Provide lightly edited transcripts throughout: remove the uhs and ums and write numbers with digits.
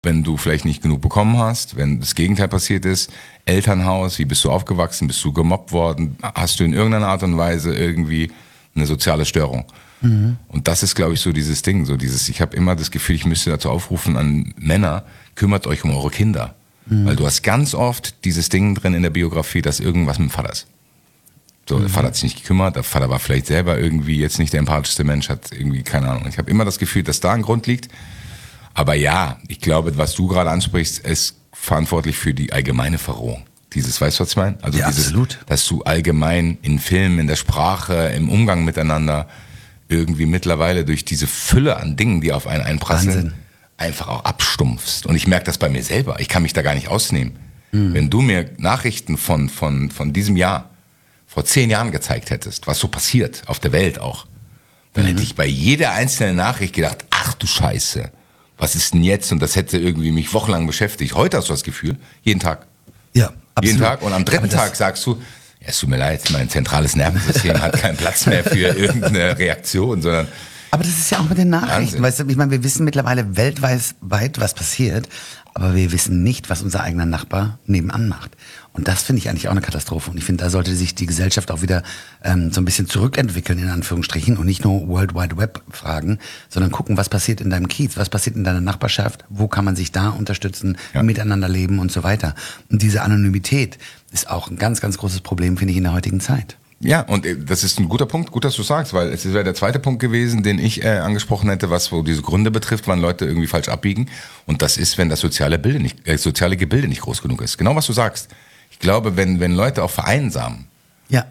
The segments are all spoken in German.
wenn du vielleicht nicht genug bekommen hast, wenn das Gegenteil passiert ist, Elternhaus, wie bist du aufgewachsen, bist du gemobbt worden, hast du in irgendeiner Art und Weise irgendwie eine soziale Störung. Und das ist, glaube ich, so dieses Ding, ich habe immer das Gefühl, ich müsste dazu aufrufen an Männer, kümmert euch um eure Kinder. Weil du hast ganz oft dieses Ding drin in der Biografie, dass irgendwas mit dem Vater ist. So, der Vater hat sich nicht gekümmert, der Vater war vielleicht selber irgendwie jetzt nicht der empathischste Mensch, hat irgendwie, keine Ahnung. Ich habe immer das Gefühl, dass da ein Grund liegt. Aber ja, ich glaube, was du gerade ansprichst, ist verantwortlich für die allgemeine Verrohung. Weißt du, was ich meine? Also ja, absolut. Dass du allgemein in Filmen, in der Sprache, im Umgang miteinander irgendwie mittlerweile durch diese Fülle an Dingen, die auf einen einprasseln, Wahnsinn. einfach auch abstumpfst. Und ich merke das bei mir selber. Ich kann mich da gar nicht ausnehmen. Wenn du mir Nachrichten von diesem Jahr, vor 10 Jahren gezeigt hättest, was so passiert, auf der Welt auch, dann hätte ich bei jeder einzelnen Nachricht gedacht, ach du Scheiße, was ist denn jetzt? Und das hätte irgendwie mich wochenlang beschäftigt. Heute hast du das Gefühl, jeden Tag. Ja, absolut. Jeden Tag. Und am dritten Tag sagst du, ja, es tut mir leid, mein zentrales Nervensystem hat keinen Platz mehr für irgendeine Reaktion, sondern... Aber das ist ja auch mit den Nachrichten. Wahnsinn. Weißt du, ich meine, wir wissen mittlerweile weltweit, was passiert, aber wir wissen nicht, was unser eigener Nachbar nebenan macht. Und das finde ich eigentlich auch eine Katastrophe. Und ich finde, da sollte sich die Gesellschaft auch wieder so ein bisschen zurückentwickeln, in Anführungsstrichen, und nicht nur World Wide Web fragen, sondern gucken, was passiert in deinem Kiez, was passiert in deiner Nachbarschaft, wo kann man sich da unterstützen, miteinander leben und so weiter. Und diese Anonymität ist auch ein ganz, ganz großes Problem, finde ich, in der heutigen Zeit. Ja, und das ist ein guter Punkt, gut, dass du sagst, weil es wäre der zweite Punkt gewesen, den ich angesprochen hätte, was wo diese Gründe betrifft, wann Leute irgendwie falsch abbiegen. Und das ist, wenn das soziale Gebilde nicht groß genug ist. Genau, was du sagst. Ich glaube, wenn Leute auch vereinsamen, Ja.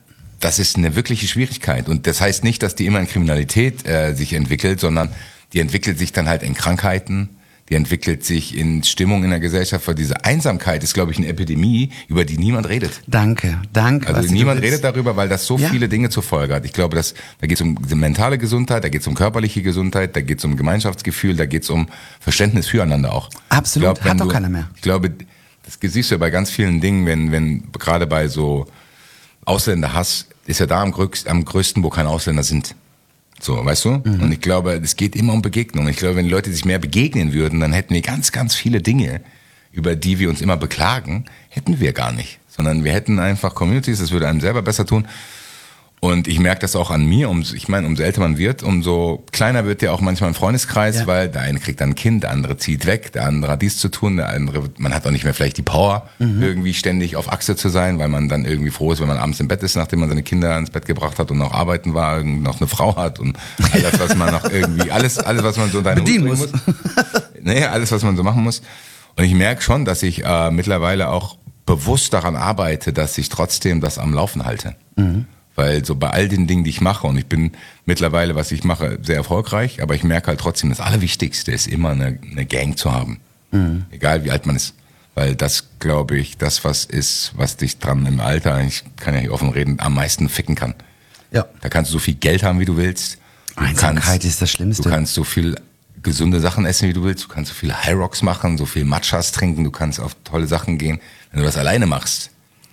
das ist eine wirkliche Schwierigkeit. Und das heißt nicht, dass die immer in Kriminalität sich entwickelt, sondern die entwickelt sich dann halt in Krankheiten, die entwickelt sich in Stimmung in der Gesellschaft, weil diese Einsamkeit ist, glaube ich, eine Epidemie, über die niemand redet. Danke. Also niemand redet darüber, weil das so viele Dinge zur Folge hat. Ich glaube, da geht es um mentale Gesundheit, da geht es um körperliche Gesundheit, da geht es um Gemeinschaftsgefühl, da geht es um Verständnis füreinander auch. Absolut, hat doch keiner mehr. Ich glaube, das siehst du ja bei ganz vielen Dingen, wenn gerade bei so Ausländerhass, ist ja da am größten, wo keine Ausländer sind. So, weißt du? Und ich glaube, es geht immer um Begegnung. Ich glaube, wenn die Leute sich mehr begegnen würden, dann hätten wir ganz, ganz viele Dinge, über die wir uns immer beklagen, hätten wir gar nicht. Sondern wir hätten einfach Communities, das würde einem selber besser tun. Und ich merke das auch an mir, umso älter man wird, umso kleiner wird ja auch manchmal ein Freundeskreis, weil der eine kriegt dann ein Kind, der andere zieht weg, der andere hat dies zu tun, der andere, man hat auch nicht mehr vielleicht die Power, irgendwie ständig auf Achse zu sein, weil man dann irgendwie froh ist, wenn man abends im Bett ist, nachdem man seine Kinder ins Bett gebracht hat und noch arbeiten war, noch eine Frau hat und alles, was man noch irgendwie, alles, was man so unter einen Hut bringen muss. Nee, alles, was man so machen muss. Und ich merke schon, dass ich mittlerweile auch bewusst daran arbeite, dass ich trotzdem das am Laufen halte. Weil so bei all den Dingen, die ich mache, und ich bin mittlerweile, was ich mache, sehr erfolgreich, aber ich merke halt trotzdem, das Allerwichtigste ist immer eine Gang zu haben. Egal wie alt man ist. Weil das, glaube ich, das was dich dran im Alter, ich kann ja hier offen reden, am meisten ficken kann. Ja. Da kannst du so viel Geld haben, wie du willst. Einsamkeit ist das Schlimmste. Du kannst so viel gesunde Sachen essen, wie du willst. Du kannst so viele High Rocks machen, so viel Matchas trinken, du kannst auf tolle Sachen gehen. Wenn du das alleine machst,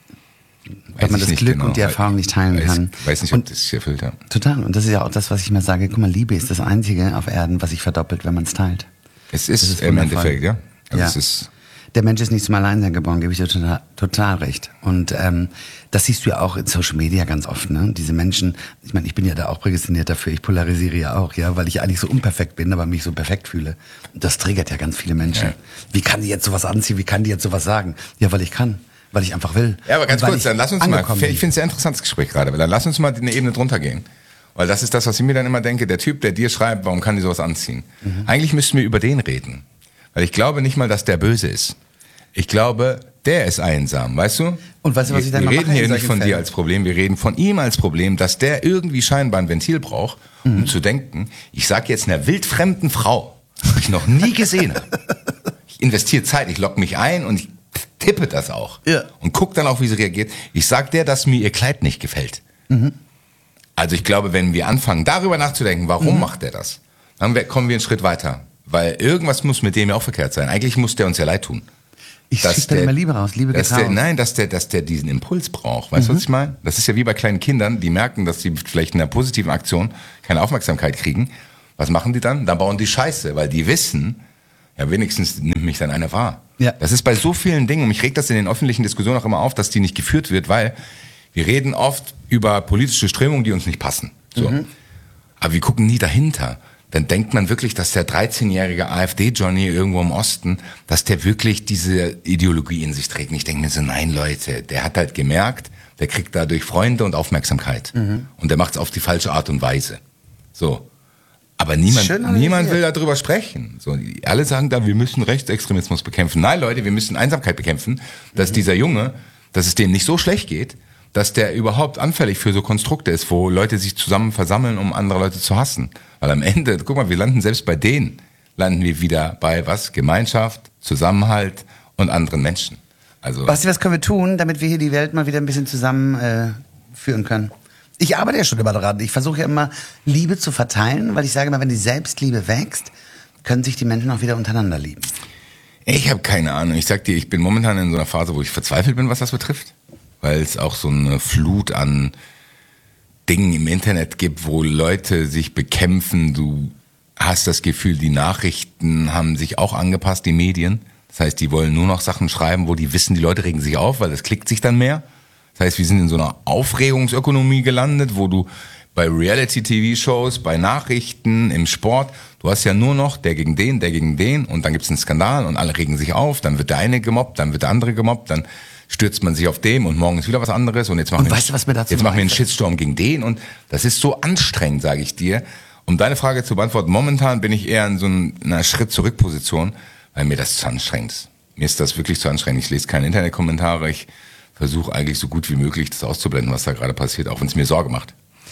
weil man das Glück und die Erfahrung nicht teilen kann. Weiß nicht, ob das sich erfüllt, ja. Total. Und das ist ja auch das, was ich immer sage. Guck mal, Liebe ist das Einzige auf Erden, was sich verdoppelt, wenn man es teilt. Es ist im Endeffekt, ja. Also ja. Es ist der Mensch ist nicht zum Alleinsein geboren, gebe ich dir total recht. Und das siehst du ja auch in Social Media ganz oft, ne? Diese Menschen, ich meine, ich bin ja da auch prädestiniert dafür, ich polarisiere ja auch, ja, weil ich eigentlich so unperfekt bin, aber mich so perfekt fühle. Und das triggert ja ganz viele Menschen. Ja. Wie kann die jetzt sowas anziehen? Wie kann die jetzt sowas sagen? Ja, weil ich kann. Weil ich einfach will. Ja, aber ganz kurz, dann lass uns mal, ich finde es ein sehr interessantes Gespräch gerade, weil dann lass uns mal eine Ebene drunter gehen. Weil das ist das, was ich mir dann immer denke, der Typ, der dir schreibt, warum kann die sowas anziehen? Eigentlich müssten wir über den reden. Weil ich glaube nicht mal, dass der böse ist. Ich glaube, der ist einsam, weißt du? Und weißt du, was ich dann Wir mal reden hier nicht von dir als Problem, wir reden von ihm als Problem, dass der irgendwie scheinbar ein Ventil braucht, um zu denken, ich sag jetzt einer wildfremden Frau, die ich noch nie gesehen habe. Ich investiere Zeit, ich logge mich ein und ich tippe das auch. Ja. Und guck dann auch, wie sie reagiert. Ich sag der, dass mir ihr Kleid nicht gefällt. Also ich glaube, wenn wir anfangen, darüber nachzudenken, warum macht der das, dann kommen wir einen Schritt weiter. Weil irgendwas muss mit dem ja auch verkehrt sein. Eigentlich muss der uns ja leid tun. Ich schicke dann immer Liebe raus, Liebe geht raus. Nein, dass der diesen Impuls braucht. Weißt du, was ich meine? Das ist ja wie bei kleinen Kindern, die merken, dass sie vielleicht in einer positiven Aktion keine Aufmerksamkeit kriegen. Was machen die dann? Dann bauen die Scheiße, weil die wissen, Ja, wenigstens nimmt mich dann einer wahr. Ja. Das ist bei so vielen Dingen, und mich regt das in den öffentlichen Diskussionen auch immer auf, dass die nicht geführt wird, weil wir reden oft über politische Strömungen, die uns nicht passen. So. Aber wir gucken nie dahinter. Dann denkt man wirklich, dass der 13-jährige AfD-Johnny irgendwo im Osten, dass der wirklich diese Ideologie in sich trägt. Und ich denke mir so, nein Leute, der hat halt gemerkt, der kriegt dadurch Freunde und Aufmerksamkeit. Und der macht es auf die falsche Art und Weise. So. Aber niemand will darüber sprechen. So, alle sagen da, wir müssen Rechtsextremismus bekämpfen. Nein, Leute, wir müssen Einsamkeit bekämpfen, dass dieser Junge, dass es dem nicht so schlecht geht, dass der überhaupt anfällig für so Konstrukte ist, wo Leute sich zusammen versammeln, um andere Leute zu hassen. Weil am Ende, guck mal, wir landen selbst bei denen, landen wir wieder bei was? Gemeinschaft, Zusammenhalt und anderen Menschen. Also, Basti, was können wir tun, damit wir hier die Welt mal wieder ein bisschen zusammen führen können? Ich arbeite ja schon immer daran. Ich versuche ja immer, Liebe zu verteilen, weil ich sage immer, wenn die Selbstliebe wächst, können sich die Menschen auch wieder untereinander lieben. ich habe keine Ahnung. Ich sag dir, ich bin momentan in so einer Phase, wo ich verzweifelt bin, was das betrifft. Weil es auch so eine Flut an Dingen im Internet gibt, wo Leute sich bekämpfen. Du hast das Gefühl, die Nachrichten haben sich auch angepasst, die Medien. Das heißt, die wollen nur noch Sachen schreiben, wo die wissen, die Leute regen sich auf, weil das klickt sich dann mehr. Das heißt, wir sind in so einer Aufregungsökonomie gelandet, wo du bei Reality-TV-Shows, bei Nachrichten, im Sport, du hast ja nur noch der gegen den und dann gibt's einen Skandal und alle regen sich auf, dann wird der eine gemobbt, dann wird der andere gemobbt, dann stürzt man sich auf dem und morgen ist wieder was anderes und jetzt machen wir einen Shitstorm gegen den und das ist so anstrengend, sage ich dir. Um deine Frage zu beantworten, momentan bin ich eher in so einer Schritt-Zurück-Position, weil mir das zu anstrengend ist. Mir ist das wirklich zu anstrengend. Ich lese keine Internetkommentare, ich versuche eigentlich so gut wie möglich das auszublenden, was da gerade passiert, auch wenn es mir Sorge macht.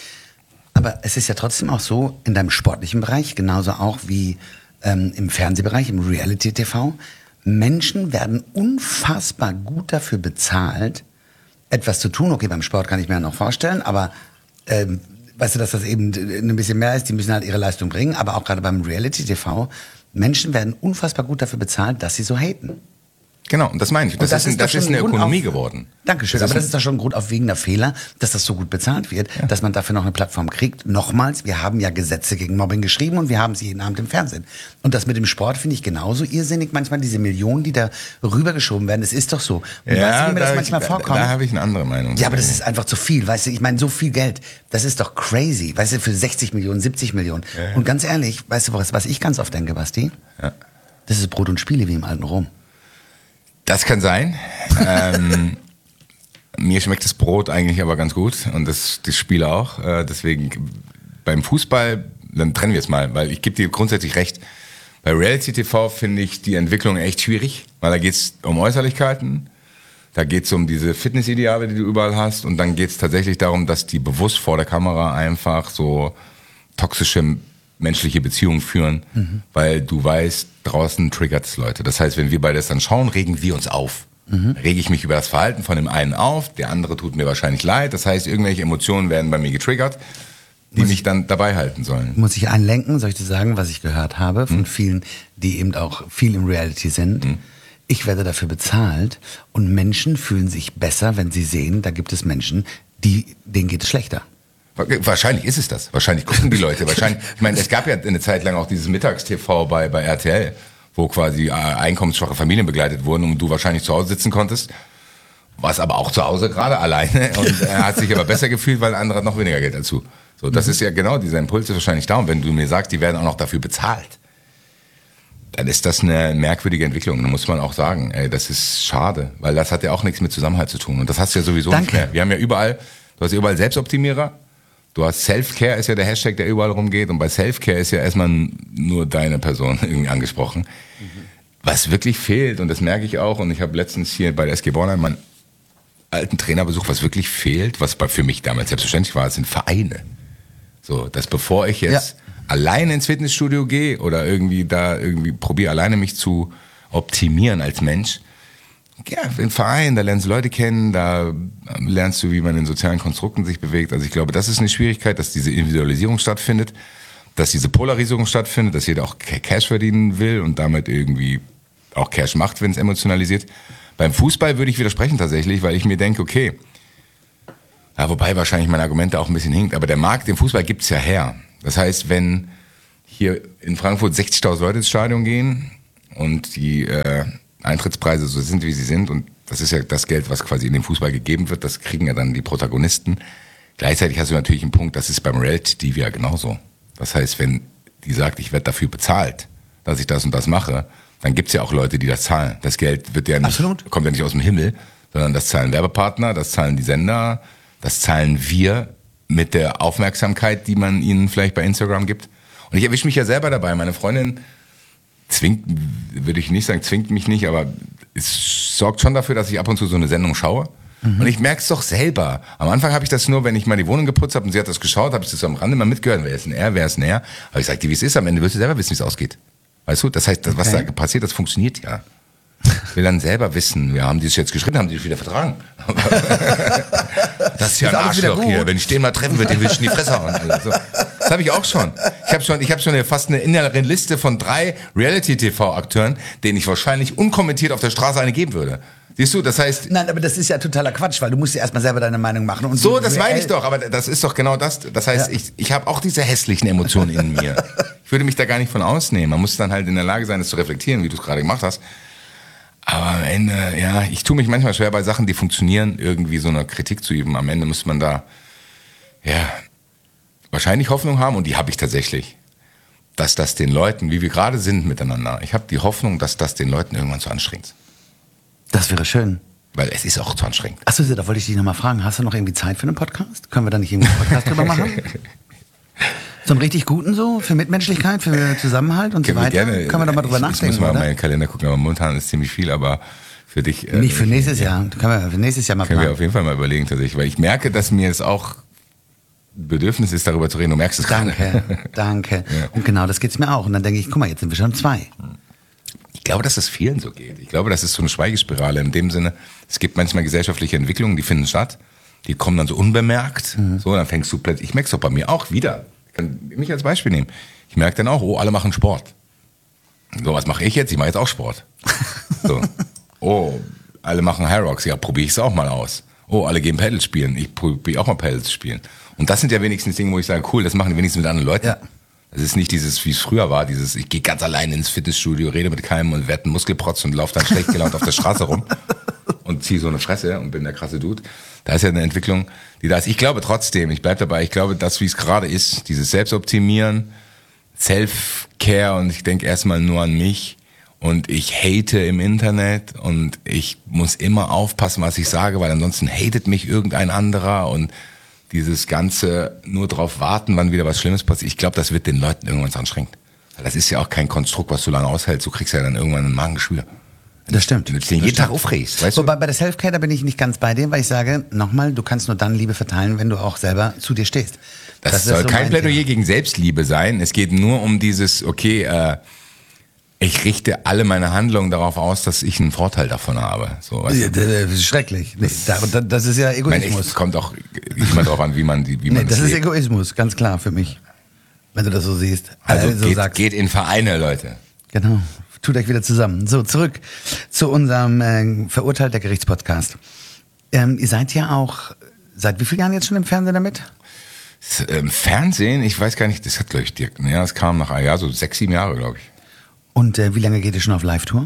Aber es ist ja trotzdem auch so, in deinem sportlichen Bereich, genauso auch wie im Fernsehbereich, im Reality-TV, Menschen werden unfassbar gut dafür bezahlt, etwas zu tun. Okay, beim Sport kann ich mir ja noch vorstellen, aber weißt du, dass das eben ein bisschen mehr ist, die müssen halt ihre Leistung bringen, aber auch gerade beim Reality-TV, Menschen werden unfassbar gut dafür bezahlt, dass sie so haten. Genau, und das meine ich. Das ist eine Ökonomie geworden. Dankeschön, aber das ist doch schon ein grundaufwiegender Fehler, dass das so gut bezahlt wird, dass man dafür noch eine Plattform kriegt. Nochmals, wir haben ja Gesetze gegen Mobbing geschrieben und wir haben sie jeden Abend im Fernsehen. Und das mit dem Sport finde ich genauso irrsinnig. Manchmal diese Millionen, die da rübergeschoben werden, es ist doch so. Und Ja, weißt du, wie mir das manchmal vorkommt? Da habe ich eine andere Meinung. Ja, aber das ist einfach zu viel, weißt du, ich meine, so viel Geld, das ist doch crazy, weißt du, für 60 Millionen, 70 Millionen. Ja. Und ganz ehrlich, weißt du, was ich ganz oft denke, Basti? Ja. Das ist Brot und Spiele wie im alten Rom. Das kann sein. Mir schmeckt das Brot eigentlich aber ganz gut und das Spiel auch. Deswegen beim Fußball, dann trennen wir es mal, weil ich gebe dir grundsätzlich recht. Bei Reality TV finde ich die Entwicklung echt schwierig, weil da geht es um Äußerlichkeiten, da geht es um diese Fitnessideale, die du überall hast und dann geht es tatsächlich darum, dass die bewusst vor der Kamera einfach so toxische menschliche Beziehungen führen, weil du weißt, draußen triggert es Leute. Das heißt, wenn wir beide das dann schauen, regen wir uns auf. Rege ich mich über das Verhalten von dem einen auf, der andere tut mir wahrscheinlich leid. Das heißt, irgendwelche Emotionen werden bei mir getriggert, die mich dann dabei halten sollen. Muss ich einlenken, soll ich dir sagen, was ich gehört habe von vielen, die eben auch viel im Reality sind. Ich werde dafür bezahlt und Menschen fühlen sich besser, wenn sie sehen, da gibt es Menschen, denen geht es schlechter. Wahrscheinlich ist es das. Wahrscheinlich gucken die Leute. Wahrscheinlich. Ich meine, es gab ja eine Zeit lang auch dieses Mittagstv bei RTL, wo quasi einkommensschwache Familien begleitet wurden und du wahrscheinlich zu Hause sitzen konntest. Warst aber auch zu Hause gerade alleine und er hat sich aber besser gefühlt, weil ein anderer hat noch weniger Geld dazu. So, das ist ja genau, dieser Impuls ist wahrscheinlich da. Und wenn du mir sagst, die werden auch noch dafür bezahlt, dann ist das eine merkwürdige Entwicklung. Da muss man auch sagen, ey, das ist schade, weil das hat ja auch nichts mit Zusammenhalt zu tun. Und das hast du ja sowieso nicht mehr. Wir haben ja überall, du hast ja überall Selbstoptimierer. Du hast Self-Care, ist ja der Hashtag, der überall rumgeht. Und bei Self-Care ist ja erstmal nur deine Person irgendwie angesprochen. Was wirklich fehlt, und das merke ich auch, und ich habe letztens hier bei der SG Bornheim meinen alten Trainer besucht, was wirklich fehlt, was für mich damals selbstverständlich war, sind Vereine. So, dass bevor ich jetzt alleine ins Fitnessstudio gehe oder irgendwie probiere alleine mich zu optimieren als Mensch, ja, im Verein, da lernst du Leute kennen, da lernst du, wie man in sozialen Konstrukten sich bewegt. Also ich glaube, das ist eine Schwierigkeit, dass diese Individualisierung stattfindet, dass diese Polarisierung stattfindet, dass jeder auch Cash verdienen will und damit irgendwie auch Cash macht, wenn es emotionalisiert. Beim Fußball würde ich widersprechen tatsächlich, weil ich mir denke, okay, ja, wobei wahrscheinlich mein Argument da auch ein bisschen hinkt, aber der Markt im Fußball gibt's ja her. Das heißt, wenn hier in Frankfurt 60.000 Leute ins Stadion gehen, und die Eintrittspreise so sind, wie sie sind, und das ist ja das Geld, was quasi in den Fußball gegeben wird, das kriegen ja dann die Protagonisten. Gleichzeitig hast du natürlich einen Punkt, das ist beim Reality-TV ja genauso. Das heißt, wenn die sagt, ich werde dafür bezahlt, dass ich das und das mache, dann gibt's ja auch Leute, die das zahlen. Das Geld wird ja nicht, kommt ja nicht aus dem Himmel, sondern das zahlen Werbepartner, das zahlen die Sender, das zahlen wir mit der Aufmerksamkeit, die man ihnen vielleicht bei Instagram gibt. Und ich erwische mich ja selber dabei. Meine Freundin zwingt, würde ich nicht sagen, zwingt mich nicht, aber es sorgt schon dafür, dass ich ab und zu so eine Sendung schaue. Und ich merke es doch selber. Am Anfang habe ich das nur, wenn ich mal die Wohnung geputzt habe und sie hat das geschaut, habe ich das so am Rande mal mitgehört, wer ist denn er, wer ist denn er. Aber ich sage dir, wie es ist, am Ende wirst du selber wissen, wie es ausgeht. Weißt du, das heißt, das, was da passiert, das funktioniert ja. Ich will dann selber wissen, haben die es jetzt geschrieben, haben die es wieder vertragen. Das ist ja ein Arschloch hier, wenn ich den mal treffen würde, den will ich in die Fresse hauen. Also, das habe ich auch schon. Ich habe schon fast eine innere Liste von 3 Reality-TV-Akteuren, denen ich wahrscheinlich unkommentiert auf der Straße eine geben würde. Siehst du, das heißt... Nein, aber das ist ja totaler Quatsch, weil du musst ja erstmal selber deine Meinung machen. Und so, das meine ich doch, aber das ist doch genau das. Das heißt, ich habe auch diese hässlichen Emotionen in mir. Ich würde mich da gar nicht von ausnehmen. Man muss dann halt in der Lage sein, das zu reflektieren, wie du es gerade gemacht hast. Aber am Ende, ja, ich tue mich manchmal schwer bei Sachen, die funktionieren, irgendwie so eine Kritik zu üben. Am Ende muss man da, ja, wahrscheinlich Hoffnung haben, und die habe ich tatsächlich, dass das den Leuten, wie wir gerade sind miteinander, ich habe die Hoffnung, dass das den Leuten irgendwann zu anstrengend ist. Das wäre schön. Weil es ist auch zu anstrengend. Achso, da wollte ich dich nochmal fragen, hast du noch irgendwie Zeit für einen Podcast? Können wir da nicht irgendwie einen Podcast drüber machen? So einen richtig guten so, für Mitmenschlichkeit, für Zusammenhalt und so weiter? Gerne, können wir da mal drüber nachdenken, Ich muss mal oder? in meinen Kalender gucken, aber momentan ist ziemlich viel, aber für dich... nicht für nächstes Jahr, können wir für nächstes Jahr mal planen. Können planen. wir auf jeden Fall mal überlegen tatsächlich, weil ich merke, dass mir es auch Bedürfnis ist, darüber zu reden. Du merkst es Danke, gerade. danke. Ja. Und genau das geht's mir auch. Und dann denke ich, guck mal, jetzt sind wir schon 2. Ich glaube, dass es vielen so geht. Ich glaube, das ist so eine Schweigespirale in dem Sinne, es gibt manchmal gesellschaftliche Entwicklungen, die finden statt, die kommen dann so unbemerkt, so, dann fängst du plötzlich, ich merke es doch bei mir auch wieder, ich kann mich als Beispiel nehmen, ich merke dann auch, oh, alle machen Sport. So, was mache ich jetzt? Ich mache jetzt auch Sport. So. Oh, alle machen High Rocks, ja, probiere ich es auch mal aus. Oh, alle gehen Paddles spielen, ich probiere auch mal Paddles spielen. Und das sind ja wenigstens Dinge, wo ich sage, cool, das machen die wenigstens mit anderen Leuten. Ja. Es ist nicht dieses, wie es früher war, dieses, ich gehe ganz alleine ins Fitnessstudio, rede mit keinem und werde einen Muskelprotz und laufe dann schlecht gelaunt auf der Straße rum und ziehe so eine Fresse und bin der krasse Dude. Da ist ja eine Entwicklung, die da ist. Ich glaube trotzdem, ich bleib dabei, ich glaube, das, wie es gerade ist, dieses Selbstoptimieren, Self-Care, und ich denke erstmal nur an mich, und ich hate im Internet und ich muss immer aufpassen, was ich sage, weil ansonsten hatet mich irgendein anderer, und dieses Ganze nur drauf warten, wann wieder was Schlimmes passiert. Ich glaube, das wird den Leuten irgendwann anstrengend. Das ist ja auch kein Konstrukt, was du lange aushältst. Du kriegst ja dann irgendwann ein Magengeschwür. Das stimmt. Wenn du dich jeden Tag aufregst, weißt Wobei bei der Selfcare, da bin ich nicht ganz bei dir, weil ich sage, nochmal, du kannst nur dann Liebe verteilen, wenn du auch selber zu dir stehst. Das soll so kein mein Plädoyer Thema. gegen Selbstliebe sein. Es geht nur um dieses, okay, ich richte alle meine Handlungen darauf aus, dass ich einen Vorteil davon habe. So, weißt Ja, du? das ist schrecklich. Nee, das ist ja Ich meine, Egoismus. es kommt auch nicht mal darauf an, wie man Nee, das das ist lebt. Egoismus, ganz klar für mich. Wenn du das so siehst. Also so sagst. geht in Vereine, Leute. Genau. Tut euch wieder zusammen. So, zurück zu unserem Verurteilt der Gerichtspodcast. Ihr seid ja auch, seit wie vielen Jahren jetzt schon im Fernsehen damit? Fernsehen, ich weiß gar nicht, das hat, glaube ich, Dirk, ja, es kam nach einem Jahr, so 6, 7 Jahre, glaube ich. Und wie lange geht ihr schon auf Live-Tour?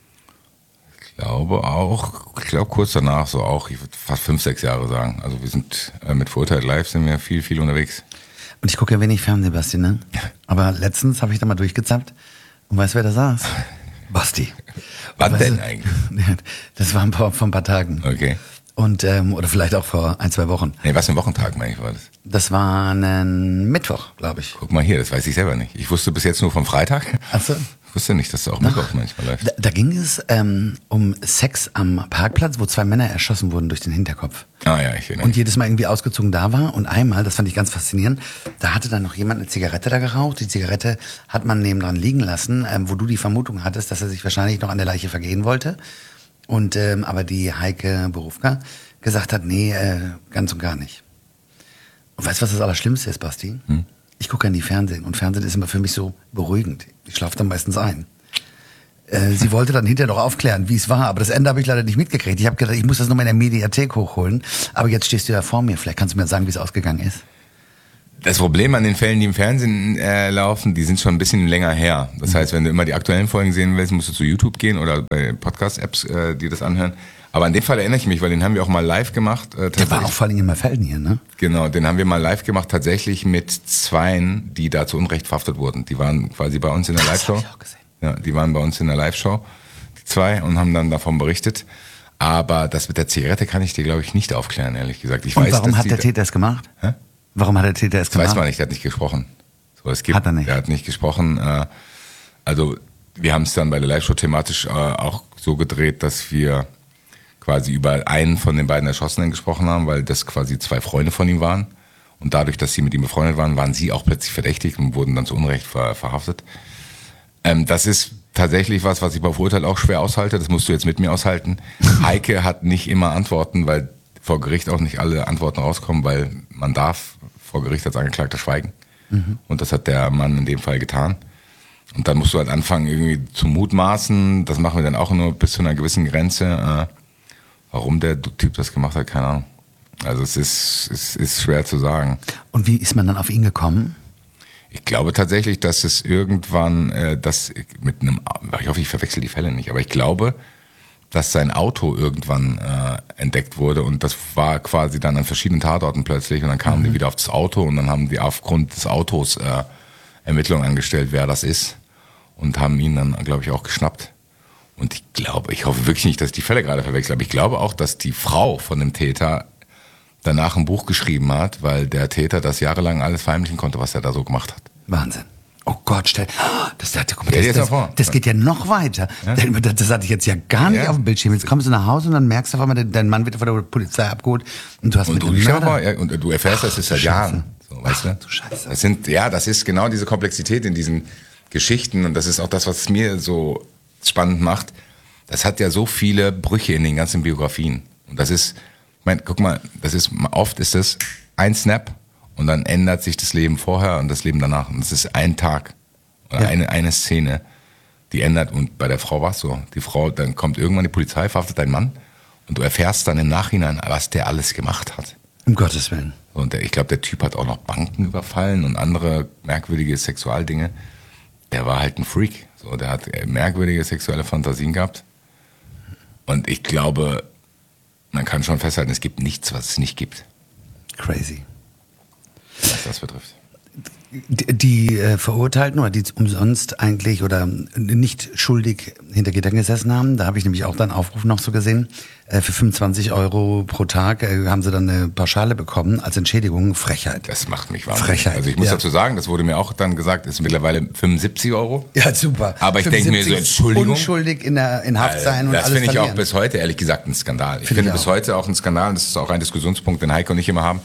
Ich glaube kurz danach, so auch, ich würde fast 5, 6 Jahre sagen. Also wir sind mit Verurteilt Live sind wir viel, viel unterwegs. Und ich gucke ja wenig Fernsehen, Basti, ne? Aber letztens habe ich da mal durchgezappt und weißt du, wer da saß? Basti. Wann Weißt denn du, eigentlich? Das war vor ein paar Tagen. Okay. Und, oder vielleicht auch vor 1, 2 Wochen. Nee, was für ein Wochentag, meine ich, war das? Das war ein Mittwoch, glaube ich. Guck mal hier, das weiß ich selber nicht. Ich wusste bis jetzt nur vom Freitag. Ach so. Ich wusste nicht, dass du auch Mittwoch manchmal läuft. Da ging es um Sex am Parkplatz, wo 2 Männer erschossen wurden durch den Hinterkopf. Ah ja, ich erinnere Und mich. jedes Mal irgendwie ausgezogen da war. Und einmal, das fand ich ganz faszinierend, da hatte dann noch jemand eine Zigarette da geraucht. Die Zigarette hat man nebendran liegen lassen, wo du die Vermutung hattest, dass er sich wahrscheinlich noch an der Leiche vergehen wollte. Und aber die Heike Borufka gesagt hat, nee, ganz und gar nicht. Und weißt du, was das Allerschlimmste ist, Basti? Ich gucke ja nie Fernsehen. Und Fernsehen ist immer für mich so beruhigend. Ich schlafe dann meistens ein. Sie wollte dann hinterher noch aufklären, wie es war. Aber das Ende habe ich leider nicht mitgekriegt. Ich habe gedacht, ich muss das nochmal in der Mediathek hochholen. Aber jetzt stehst du ja vor mir. Vielleicht kannst du mir sagen, wie es ausgegangen ist. Das Problem an den Fällen, die im Fernsehen laufen, die sind schon ein bisschen länger her. Das heißt, wenn du immer die aktuellen Folgen sehen willst, musst du zu YouTube gehen oder bei Podcast-Apps die das anhören. Aber an den Fall erinnere ich mich, weil den haben wir auch mal live gemacht. Der war auch vor allem in Merfelden hier, ne? Genau, den haben wir mal live gemacht, tatsächlich mit Zweien, die da zu Unrecht verhaftet wurden. Die waren quasi bei uns in der Live-Show. Das hab ich auch gesehen. Ja, die waren bei uns in der Live-Show, die 2, und haben dann davon berichtet. Aber das mit der Zigarette kann ich dir, glaube ich, nicht aufklären, ehrlich gesagt. Ich Und weiß, warum dass hat der Täter es gemacht? Hä? Warum hat der Täter es Das weiß gemacht? man nicht, der hat nicht gesprochen. So, Hat er nicht? Der hat nicht gesprochen. Also wir haben es dann bei der Live-Show thematisch auch so gedreht, dass wir quasi über einen von den beiden Erschossenen gesprochen haben, weil das quasi 2 Freunde von ihm waren. Und dadurch, dass sie mit ihm befreundet waren, waren sie auch plötzlich verdächtig und wurden dann zu Unrecht verhaftet. Das ist tatsächlich was ich bei Verurteilt auch schwer aushalte. Das musst du jetzt mit mir aushalten. Heike hat nicht immer Antworten, weil vor Gericht auch nicht alle Antworten rauskommen, weil man darf vor Gericht als Angeklagter schweigen. Und das hat der Mann in dem Fall getan. Und dann musst du halt anfangen, irgendwie zu mutmaßen. Das machen wir dann auch nur bis zu einer gewissen Grenze. Warum der Typ das gemacht hat, keine Ahnung. Also es ist schwer zu sagen. Und wie ist man dann auf ihn gekommen? Ich glaube tatsächlich, dass es irgendwann, ich hoffe, ich verwechsel die Fälle nicht, aber ich glaube, dass sein Auto irgendwann entdeckt wurde und das war quasi dann an verschiedenen Tatorten plötzlich und dann kamen die wieder auf das Auto und dann haben die aufgrund des Autos Ermittlungen angestellt, wer das ist und haben ihn dann, glaube ich, auch geschnappt. Und ich hoffe wirklich nicht, dass ich die Fälle gerade verwechsel, aber ich glaube auch, dass die Frau von dem Täter danach ein Buch geschrieben hat, weil der Täter das jahrelang alles verheimlichen konnte, was er da so gemacht hat. Wahnsinn. Oh Gott, das geht ja noch weiter. Ja? Das hatte ich jetzt ja gar nicht Ja. auf dem Bildschirm. Jetzt kommst du nach Hause und dann merkst du auf einmal, dein Mann wird von der Polizei abgeholt und du hast mit dem Mörder... Und du erfährst das seit Jahren. So, weißt du? du Scheiße. Das ist genau diese Komplexität in diesen Geschichten und das ist auch das, was mir so spannend macht. Das hat ja so viele Brüche in den ganzen Biografien. Und das ist, guck mal, oft ist es ein Snap und dann ändert sich das Leben vorher und das Leben danach. Und das ist ein Tag oder eine Szene, die ändert. Und bei der Frau war es so. Die Frau, dann kommt irgendwann die Polizei, verhaftet deinen Mann und du erfährst dann im Nachhinein, was der alles gemacht hat. Um Gottes Willen. Und ich glaube, der Typ hat auch noch Banken überfallen und andere merkwürdige Sexualdinge. Der war halt ein Freak. So, der hat merkwürdige sexuelle Fantasien gehabt. Und ich glaube, man kann schon festhalten, es gibt nichts, was es nicht gibt. Crazy. Was das betrifft. Die Verurteilten oder die umsonst eigentlich oder nicht schuldig hinter Gittern gesessen haben, da habe ich nämlich auch dann Aufruf noch so gesehen, für 25 € pro Tag haben sie dann eine Pauschale bekommen als Entschädigung. Frechheit. Das macht mich wahnsinnig. Frechheit. Also ich muss dazu sagen, das wurde mir auch dann gesagt, ist mittlerweile 75 €. Ja, super. Aber ich denke mir so, Entschuldigung. Unschuldig in Haft sein und das alles finde ich auch verlieren. bis heute, ehrlich gesagt, ein Skandal. Ich Finde finde ich bis auch. heute auch ein Skandal, und das ist auch ein Diskussionspunkt, den Heiko und ich immer haben.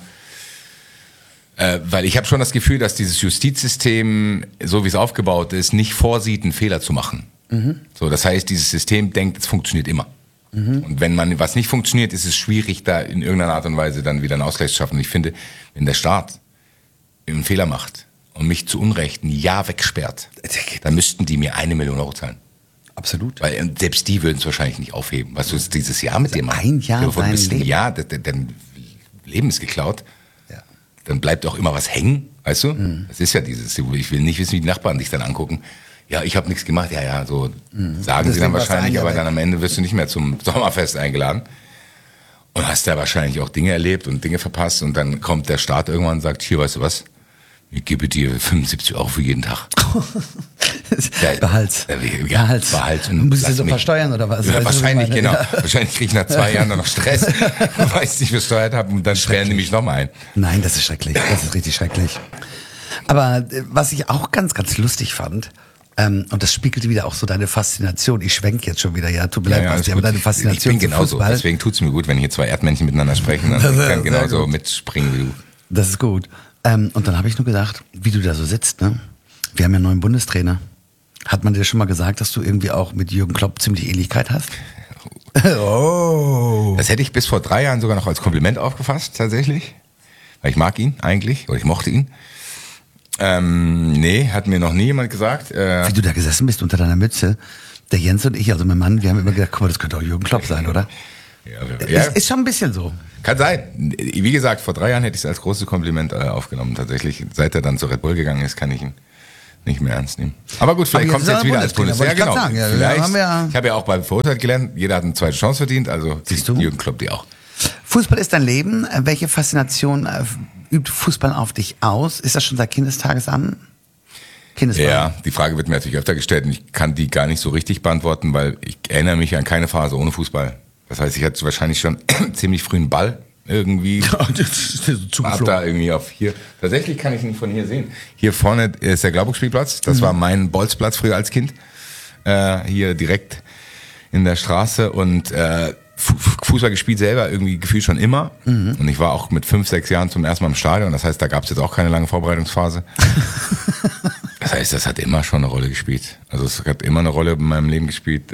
Weil ich habe schon das Gefühl, dass dieses Justizsystem, so wie es aufgebaut ist, nicht vorsieht, einen Fehler zu machen. So, das heißt, dieses System denkt, es funktioniert immer. Und wenn was nicht funktioniert, ist es schwierig, da in irgendeiner Art und Weise dann wieder einen Ausgleich zu schaffen. Und ich finde, wenn der Staat einen Fehler macht und mich zu Unrecht ein Jahr wegsperrt, dann müssten die mir 1 Million € zahlen. Absolut. Weil selbst die würden es wahrscheinlich nicht aufheben. Was du dieses Jahr mit dir machst? ein Jahr Stell dir vor, du sein bist ein Leben. Jahr, dein Leben ist geklaut. Ja. Dann bleibt auch immer was hängen, weißt du? Das ist ja dieses, ich will nicht wissen, wie die Nachbarn dich dann angucken. Ja, ich habe nichts gemacht. Ja, so sagen sie Deswegen dann warst du wahrscheinlich, aber eingeladen. dann am Ende wirst du nicht mehr zum Sommerfest eingeladen. Und hast da wahrscheinlich auch Dinge erlebt und Dinge verpasst. Und dann kommt der Staat irgendwann und sagt, hier, weißt du was? Ich gebe dir 75 € für jeden Tag. Behalt's. Behalt's. Du musst sie so versteuern oder was? Ja, Weißt du, was ich wahrscheinlich, meine? genau. Ja. Wahrscheinlich kriege ich nach 2 Jahren dann noch Stress, weil ich es nicht versteuert habe und dann sperren die mich nochmal ein. Nein, das ist schrecklich. Das ist richtig schrecklich. Aber was ich auch ganz, ganz lustig fand, und das spiegelte wieder auch so deine Faszination. Ich schwenke jetzt schon wieder, ja, tut mir leid, alles Basti, aber gut. deine Faszination Ich bin zum genauso, Fußball. deswegen tut's mir gut, wenn hier 2 Erdmännchen miteinander sprechen, dann Das ist kann ich sehr genauso gut. mitspringen wie du. Das ist gut. Und dann habe ich nur gedacht, wie du da so sitzt, ne? Wir haben ja einen neuen Bundestrainer. Hat man dir schon mal gesagt, dass du irgendwie auch mit Jürgen Klopp ziemlich Ähnlichkeit hast? Oh. Das hätte ich bis vor 3 Jahren sogar noch als Kompliment aufgefasst, tatsächlich. Weil ich mag ihn eigentlich, oder ich mochte ihn. Nee, hat mir noch nie jemand gesagt. Wie du da gesessen bist unter deiner Mütze. Der Jens und ich, also mein Mann, wir haben immer gedacht, guck mal, das könnte auch Jürgen Klopp sein, oder? Ja. Ist schon ein bisschen so. Kann sein. Wie gesagt, vor 3 Jahren hätte ich es als großes Kompliment aufgenommen. Tatsächlich, seit er dann zu Red Bull gegangen ist, kann ich ihn nicht mehr ernst nehmen. Aber gut, vielleicht kommt es jetzt wieder als Bundesliga. Ja, genau. Sagen, ja, vielleicht, ich habe ja auch beim Verurteilt gelernt, jeder hat eine zweite Chance verdient, also siehst du? Jürgen Klopp die auch. Fußball ist dein Leben. Welche Faszination übt Fußball auf dich aus? Ist das schon seit Kindestages an? Ja, die Frage wird mir natürlich öfter gestellt und ich kann die gar nicht so richtig beantworten, weil ich erinnere mich an keine Phase ohne Fußball. Das heißt, ich hatte wahrscheinlich schon ziemlich früh einen Ball irgendwie. Hab da irgendwie auf hier. Tatsächlich kann ich ihn von hier sehen. Hier vorne ist der Glauburg-Spielplatz. Das war mein Bolzplatz früher als Kind. Hier direkt in der Straße und Fußball gespielt selber irgendwie gefühlt schon immer. Und ich war auch mit 5, 6 Jahren zum ersten Mal im Stadion. Das heißt, da gab es jetzt auch keine lange Vorbereitungsphase. Das heißt, das hat immer schon eine Rolle gespielt. Also es hat immer eine Rolle in meinem Leben gespielt,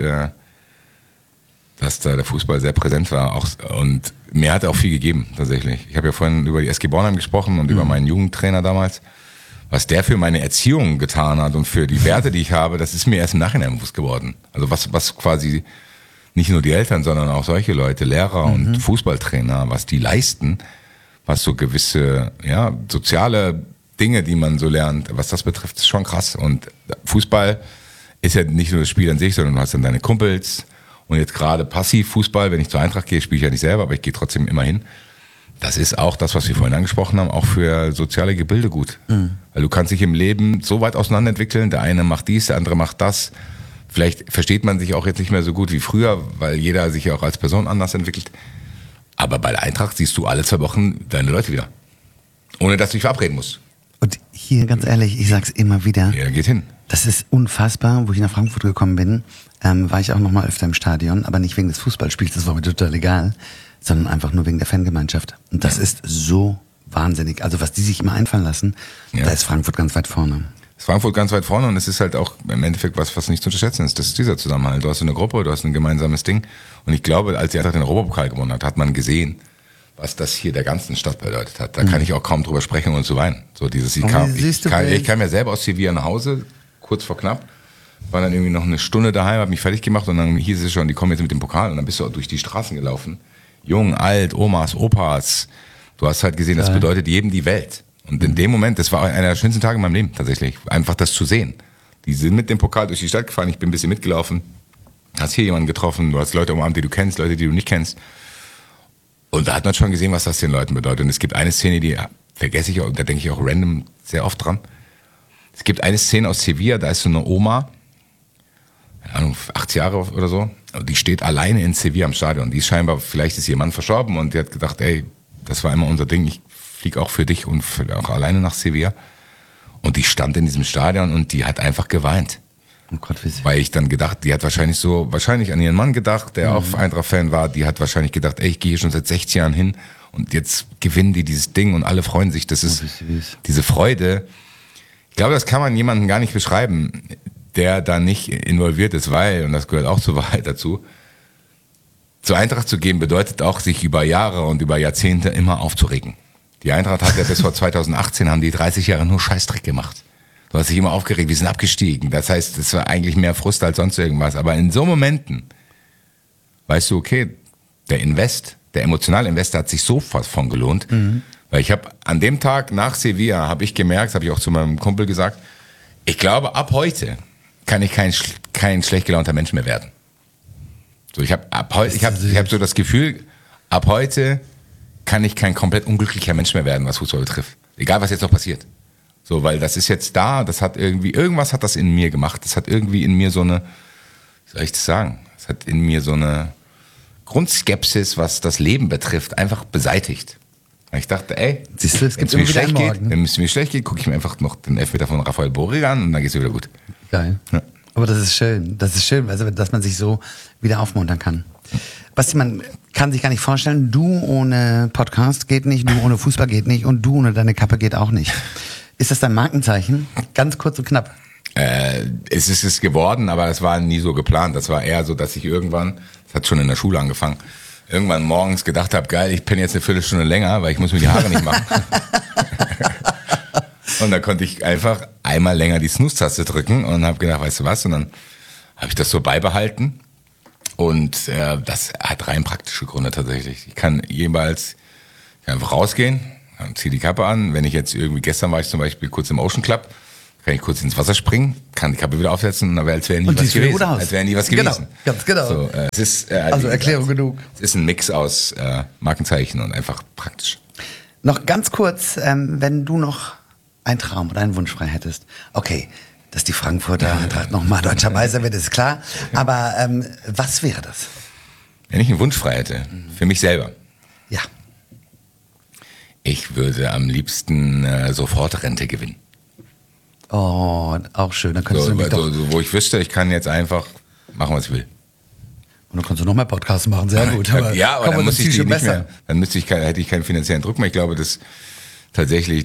dass da der Fußball sehr präsent war. Und mir hat er auch viel gegeben, tatsächlich. Ich habe ja vorhin über die SG Bornheim gesprochen und über meinen Jugendtrainer damals. Was der für meine Erziehung getan hat und für die Werte, die ich habe, das ist mir erst im Nachhinein bewusst geworden. Also was quasi nicht nur die Eltern, sondern auch solche Leute, Lehrer und Fußballtrainer, was die leisten, was so gewisse soziale Dinge, die man so lernt, was das betrifft, ist schon krass. Und Fußball ist ja nicht nur das Spiel an sich, sondern du hast dann deine Kumpels. Und jetzt gerade Passivfußball, wenn ich zur Eintracht gehe, spiele ich ja nicht selber, aber ich gehe trotzdem immer hin. Das ist auch das, was wir vorhin angesprochen haben, auch für soziale Gebilde gut. Weil du kannst dich im Leben so weit auseinanderentwickeln, der eine macht dies, der andere macht das. Vielleicht versteht man sich auch jetzt nicht mehr so gut wie früher, weil jeder sich ja auch als Person anders entwickelt. Aber bei der Eintracht siehst du alle 2 Wochen deine Leute wieder. Ohne dass du dich verabreden musst. Und hier, ganz ehrlich, ich sag's immer wieder. Jeder geht hin. Das ist unfassbar. Wo ich nach Frankfurt gekommen bin, war ich auch noch mal öfter im Stadion, aber nicht wegen des Fußballspiels, das war mir total egal, sondern einfach nur wegen der Fangemeinschaft. Und das ist so wahnsinnig. Also was die sich immer einfallen lassen, da ist Frankfurt ganz weit vorne. Ist Frankfurt ganz weit vorne und es ist halt auch im Endeffekt was nicht zu unterschätzen ist. Das ist dieser Zusammenhalt. Du hast eine Gruppe, du hast ein gemeinsames Ding. Und ich glaube, als die Eintracht den Europapokal gewonnen hat, hat man gesehen, was das hier der ganzen Stadt bedeutet hat. Da kann ich auch kaum drüber sprechen und zu weinen. So dieses, ich kam ja selber aus Sevilla nach Hause, kurz vor knapp, war dann irgendwie noch eine Stunde daheim, habe mich fertig gemacht und dann hieß es schon, die kommen jetzt mit dem Pokal und dann bist du auch durch die Straßen gelaufen. Jung, alt, Omas, Opas. Du hast halt gesehen, das bedeutet jedem die Welt. Und in dem Moment, das war einer der schönsten Tage in meinem Leben tatsächlich, einfach das zu sehen. Die sind mit dem Pokal durch die Stadt gefahren, ich bin ein bisschen mitgelaufen, hast hier jemanden getroffen, du hast Leute umarmt, die du kennst, Leute, die du nicht kennst. Und da hat man schon gesehen, was das den Leuten bedeutet. Und es gibt eine Szene, die vergesse ich auch, da denke ich auch random sehr oft dran. Es gibt eine Szene aus Sevilla, da ist so eine Oma, keine Ahnung, 80 Jahre oder so, die steht alleine in Sevilla am Stadion. Die ist scheinbar, vielleicht ist ihr Mann verstorben und die hat gedacht, ey, das war immer unser Ding, ich fliege auch für dich und auch alleine nach Sevilla. Und die stand in diesem Stadion und die hat einfach geweint. Oh Gott, wie weil ich dann gedacht, die hat wahrscheinlich an ihren Mann gedacht, der auch Eintracht-Fan war. Die hat wahrscheinlich gedacht, ey, ich gehe hier schon seit 60 Jahren hin und jetzt gewinnen die dieses Ding und alle freuen sich. Das ist diese Freude. Ich glaube, das kann man jemandem gar nicht beschreiben, der da nicht involviert ist, weil, und das gehört auch zur Wahrheit dazu, zur Eintracht zu gehen bedeutet auch, sich über Jahre und über Jahrzehnte immer aufzuregen. Die Eintracht hat ja bis vor 2018, haben die 30 Jahre nur Scheißdreck gemacht. Du hast dich immer aufgeregt, wir sind abgestiegen. Das heißt, es war eigentlich mehr Frust als sonst irgendwas. Aber in so Momenten weißt du, okay, der emotionale Invest hat sich so fast von gelohnt. Weil ich habe an dem Tag nach Sevilla, habe ich gemerkt, habe ich auch zu meinem Kumpel gesagt, ich glaube, ab heute kann ich kein schlecht gelaunter Mensch mehr werden. So, ich hab so das Gefühl, ab heute kann ich kein komplett unglücklicher Mensch mehr werden, was Fußball betrifft. Egal, was jetzt noch passiert. So, weil das ist jetzt da, das hat irgendwas hat das in mir gemacht. Das hat irgendwie in mir so eine, wie soll ich das sagen? Es hat in mir so eine Grundskepsis, was das Leben betrifft, einfach beseitigt. Ich dachte, ey, siehst du, wenn es mir schlecht geht, gucke ich mir einfach noch den Elfmeter von Rafael Borré an und dann geht's wieder gut. Geil. Ja. Aber das ist schön. Das ist schön, also, dass man sich so wieder aufmuntern kann. Basti, man kann sich gar nicht vorstellen, du ohne Podcast geht nicht, du ohne Fußball geht nicht und du ohne deine Kappe geht auch nicht. Ist das dein Markenzeichen? Ganz kurz und knapp. Es ist es geworden, aber das war nie so geplant. Das war eher so, dass ich irgendwann, das hat schon in der Schule angefangen, irgendwann morgens gedacht habe, geil, ich penne jetzt eine Viertelstunde länger, weil ich muss mir die Haare nicht machen. Und da konnte ich einfach einmal länger die Snooze-Taste drücken und habe gedacht, weißt du was? Und dann habe ich das so beibehalten. Und das hat rein praktische Gründe tatsächlich. Ich kann einfach rausgehen, ziehe die Kappe an. Wenn ich jetzt gestern war ich zum Beispiel kurz im Ocean Club, kann ich kurz ins Wasser springen, kann die Kappe wieder aufsetzen, aber als wäre nie was gewesen. Als wäre nie was gewesen. Ganz genau. So, es ist, also Erklärung genug. Es ist ein Mix aus Markenzeichen und einfach praktisch. Noch ganz kurz, wenn du noch einen Traum oder einen Wunsch frei hättest. Okay, dass die Frankfurter Eintracht nochmal deutscher Meister wird, ist klar. Aber was wäre das? Wenn ich einen Wunsch frei hätte, für mich selber. Ja. Ich würde am liebsten Sofortrente gewinnen. Oh, auch schön. Dann könntest du wo ich wüsste, ich kann jetzt einfach machen, was ich will. Und dann kannst du noch mehr Podcasts machen, sehr gut. Aber dann muss ich die nicht mehr. Dann hätte ich keinen finanziellen Druck mehr. Ich glaube, dass tatsächlich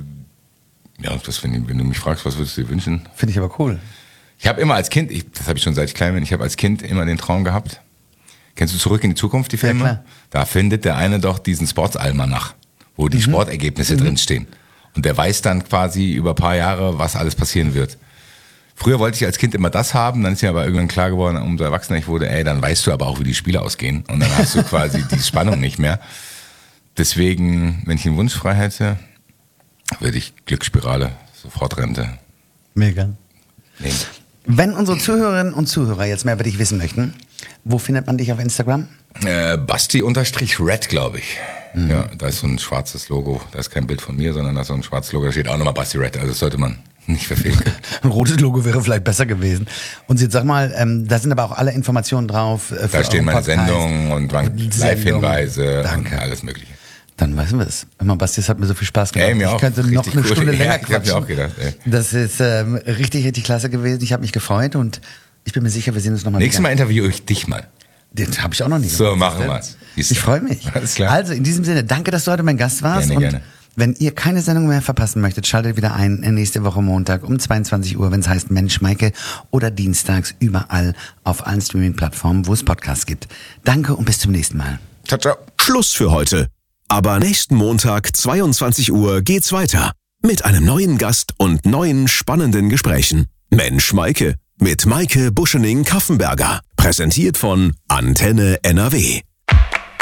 wenn du mich fragst, was würdest du dir wünschen? Finde ich aber cool. Ich habe immer als Kind, das habe ich schon seit ich klein bin, ich habe als Kind immer den Traum gehabt. Kennst du Zurück in die Zukunft, die Filme? Ja, klar. Da findet der eine doch diesen Sportsalmanach, wo die Sportergebnisse drinstehen. Und der weiß dann quasi über ein paar Jahre, was alles passieren wird. Früher wollte ich als Kind immer das haben, dann ist mir aber irgendwann klar geworden, umso erwachsener ich wurde, dann weißt du aber auch, wie die Spiele ausgehen. Und dann hast du quasi die Spannung nicht mehr. Deswegen, wenn ich einen Wunsch frei hätte, würde ich Glücksspirale, Sofortrente. Mega. nehmen. Wenn unsere Zuhörerinnen und Zuhörer jetzt mehr über dich wissen möchten, wo findet man dich auf Instagram? Basti_Red, glaube ich. Mhm. Ja, da ist so ein schwarzes Logo. Da ist kein Bild von mir, sondern da ist so ein schwarzes Logo. Da steht auch nochmal Basti Red. Also das sollte man nicht verfehlen können. Ein rotes Logo wäre vielleicht besser gewesen. Und jetzt sag mal, da sind aber auch alle Informationen drauf. Da stehen meine Sendungen und Live-Hinweise und alles Mögliche. Dann wissen wir es. Immer Basti, es hat mir so viel Spaß gemacht. Mir auch. Ich könnte noch eine Stunde länger quatschen. Ich habe mir auch gedacht. Das ist richtig, richtig klasse gewesen. Ich habe mich gefreut und ich bin mir sicher, wir sehen uns nochmal. Nächstes Mal interviewe ich dich mal. Den habe ich auch noch nicht. So, machen wir es. Ich freue mich. Alles klar. Also, in diesem Sinne, danke, dass du heute mein Gast warst. Gerne. Wenn ihr keine Sendung mehr verpassen möchtet, schaltet wieder ein nächste Woche Montag um 22 Uhr, wenn es heißt Mensch Maike, oder dienstags überall auf allen Streaming-Plattformen, wo es Podcasts gibt. Danke und bis zum nächsten Mal. Ciao, ciao. Schluss für heute. Aber nächsten Montag, 22 Uhr, geht's weiter. Mit einem neuen Gast und neuen spannenden Gesprächen. Mensch Maike mit Maike Buschening-Kaffenberger. Präsentiert von Antenne NRW.